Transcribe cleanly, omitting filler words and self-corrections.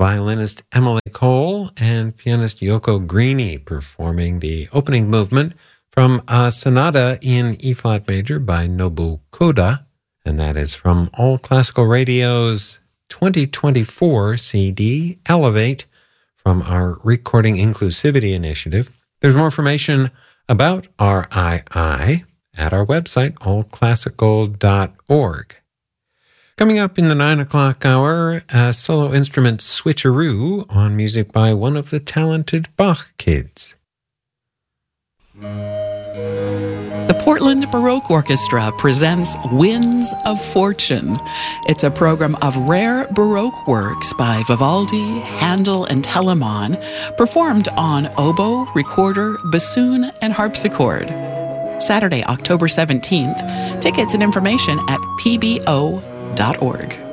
violinist Emily Cole and pianist Yoko Greene performing the opening movement from a sonata in E-flat major by Nobu Koda, and that is from All Classical Radio's 2024 CD, Elevate, from our Recording Inclusivity Initiative. There's more information about RII at our website, allclassical.org. Coming up in the 9 o'clock hour, a solo instrument switcheroo on music by one of the talented Bach kids. The Portland Baroque Orchestra presents Winds of Fortune. It's a program of rare Baroque works by Vivaldi, Handel, and Telemann, performed on oboe, recorder, bassoon, and harpsichord. Saturday, October 17th. Tickets and information at pbo.org.